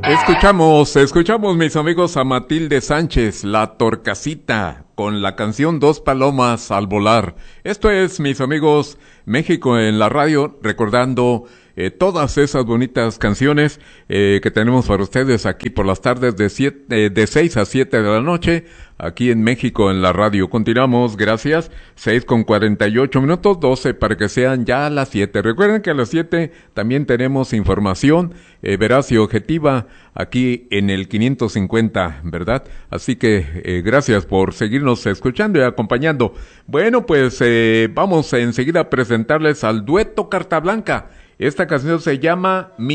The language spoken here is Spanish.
Escuchamos mis amigos a Matilde Sánchez, La Torcasita, con la canción Dos Palomas al Volar. Esto es, mis amigos, México en la radio, recordando todas esas bonitas canciones que tenemos para ustedes aquí por las tardes de 6 a 7 de la noche, aquí en México en la radio. Continuamos, gracias, 6:48, 12 para que sean ya las 7. Recuerden que a las 7 también tenemos información veraz y objetiva aquí en el 550, ¿verdad? Así que gracias por seguirnos escuchando y acompañando. Bueno, pues vamos enseguida a presentarles al dueto Carta Blanca. Esta canción se llama